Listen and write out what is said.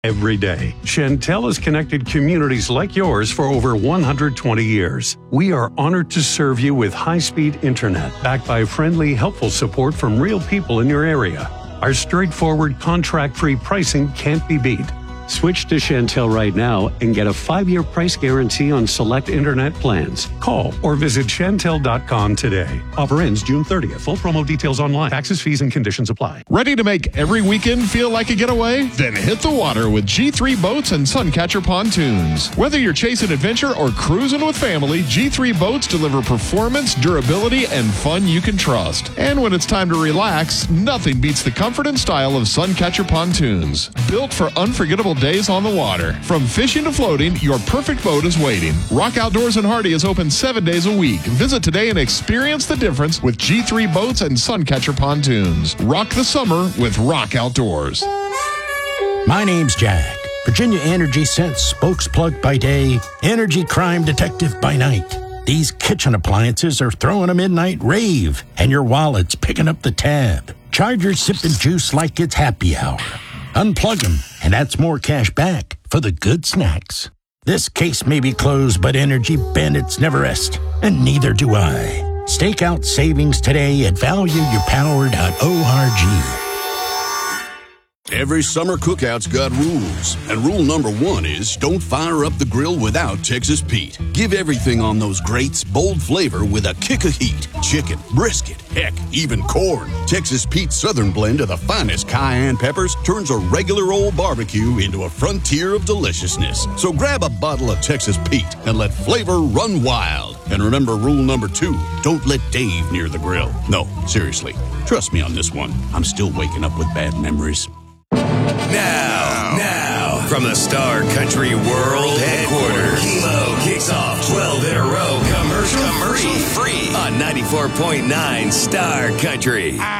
Every day, Chantel has connected communities like yours for over 120 years. We are honored to serve you with high-speed internet, backed by friendly, helpful support from real people in your area. Our straightforward, contract-free pricing can't be beat. Switch to Chantel right now and get a 5-year price guarantee on select internet plans. Call or visit Chantel.com today. Offer ends June 30th. Full promo details online. Taxes, fees, and conditions apply. Ready to make every weekend feel like a getaway? Then hit the water with G3 Boats and Suncatcher Pontoons. Whether you're chasing adventure or cruising with family, G3 Boats deliver performance, durability, and fun you can trust. And when it's time to relax, nothing beats the comfort and style of Suncatcher Pontoons. Built for unforgettable days on the water. From fishing to floating, your perfect boat is waiting. Rock Outdoors in Hardy is open 7 days a week. Visit today and experience the difference with G3 Boats and Suncatcher Pontoons. Rock the summer with Rock Outdoors. My name's Jack, Virginia Energy Sense spokesplug by day, energy crime detective by night. These kitchen appliances are throwing a midnight rave, and your wallet's picking up the tab. Chargers sipping juice like it's happy hour. Unplug them, and that's more cash back for the good snacks. This case may be closed, but Energy Bandits never rest, and neither do I. Stake out savings today at valueyourpower.org. Every summer cookout's got rules, and rule number 1 is don't fire up the grill without Texas Pete. Give everything on those grates bold flavor with a kick of heat. Chicken, brisket, heck, even corn. Texas Pete's Southern blend of the finest cayenne peppers turns a regular old barbecue into a frontier of deliciousness. So grab a bottle of Texas Pete and let flavor run wild. And remember rule number 2, don't let Dave near the grill. No, seriously, trust me on this one. I'm still waking up with bad memories. Now, from the Star Country World Headquarters, Kilo kicks off 12 in a row commercial free on 94.9 Star Country.